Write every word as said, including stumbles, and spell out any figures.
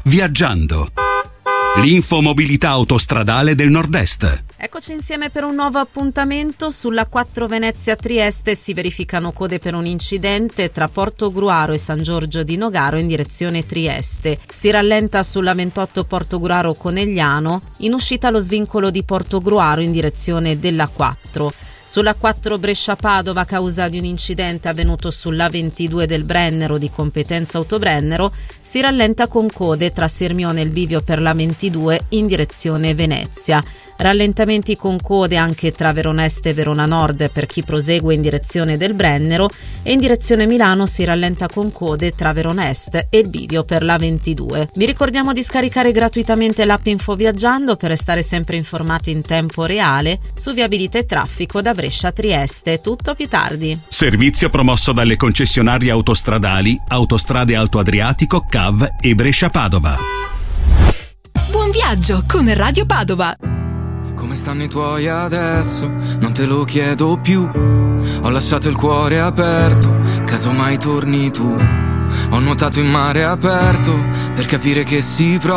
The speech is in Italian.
Viaggiando. L'info mobilità autostradale del Nord-Est. Eccoci insieme per un nuovo appuntamento. Sulla quattro Venezia-Trieste si verificano code per un incidente tra Portogruaro e San Giorgio di Nogaro in direzione Trieste. Si rallenta sulla ventotto Portogruaro-Conegliano in uscita allo svincolo di Portogruaro in direzione della quattro. Sulla quattro Brescia-Padova a causa di un incidente avvenuto sull'A ventidue del Brennero di competenza Autobrennero si rallenta con code tra Sirmione e il bivio per l'A ventidue in direzione Venezia. Rallentamenti con code anche tra Verona Est e Verona Nord per chi prosegue in direzione del Brennero e in direzione Milano si rallenta con code tra Verona Est e il bivio per l'A ventidue. Vi ricordiamo di scaricare gratuitamente l'app Info Viaggiando per restare sempre informati in tempo reale su viabilità e traffico da Brescia a Trieste. Tutto più tardi. Servizio promosso dalle concessionarie autostradali Autostrade Alto Adriatico, C A V e Brescia Padova. Buon viaggio con Radio Padova. Come stanno i tuoi adesso? Non te lo chiedo più. Ho lasciato il cuore aperto, casomai torni tu. Ho nuotato in mare aperto per capire che si prova.